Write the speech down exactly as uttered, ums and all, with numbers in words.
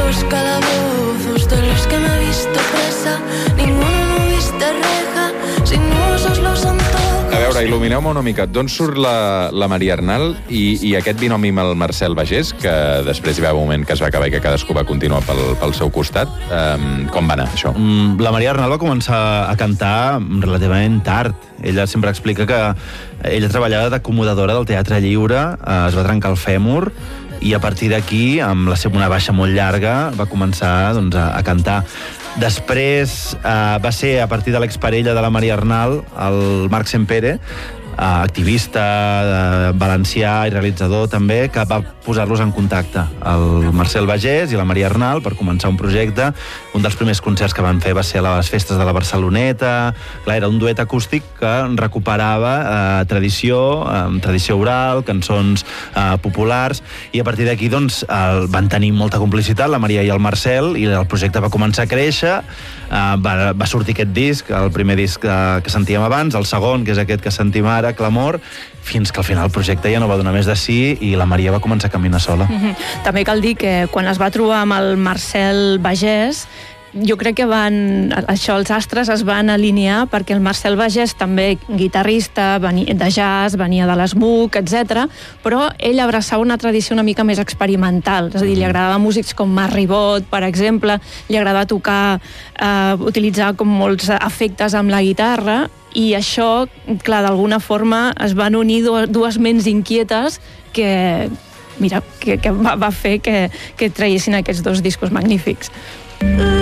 los calabozos de los que me he visto presa, ninguno no viste reja, sin nusos los antojos. A veure, il·lumineu-me una mica. D'on surt la, la Maria Arnal i, i aquest binomi amb el Marcel Bagés, que després hi va haver un moment que es va acabar i que cadascú va continuar pel, pel seu costat. Um, com va anar, això? Mm, la Maria Arnal va començar a cantar relativament tard. Ella sempre explica que ella treballava d'acomodadora del Teatre Lliure, eh, es va trencar el fèmur, i a partir d'aquí, amb la seva una baixa molt llarga, va començar doncs, a, a cantar. Després eh, va ser a partir de l'exparella de la Maria Arnal, el Marc Sempere, eh, activista, eh, valencià i realitzador també, que va posar-los en contacte, el Marcel Bagés i la Maria Arnal, per començar un projecte. Un dels primers concerts que van fer va ser a les festes de la Barceloneta. Clar, era un duet acústic que recuperava eh, tradició, eh, tradició oral, cançons eh, populars, i a partir d'aquí doncs, eh, van tenir molta complicitat, la Maria i el Marcel, i el projecte va començar a créixer. Eh, va, va sortir aquest disc, el primer disc que, que sentíem abans, el segon, que és aquest que sentim ara, Clamor, fins que al final el projecte ja no va donar més de sí i la Maria va començar a caminar sola. Mm-hmm. També cal dir que quan es va trobar amb el Marcel Bagés, jo crec que van, això, els astres es van alinear, perquè el Marcel Bagés, també guitarrista, venia de jazz, venia de l'Smook, etcètera, però ell abraçava una tradició una mica més experimental, és a dir, li agradava músics com Marc Ribot, per exemple, li agradava tocar, eh, utilitzar com molts efectes amb la guitarra, i això, clar, d'alguna forma es van unir dues, dues ments inquietes que, mira, que, que va, va fer que, que traiessin aquests dos discos magnífics.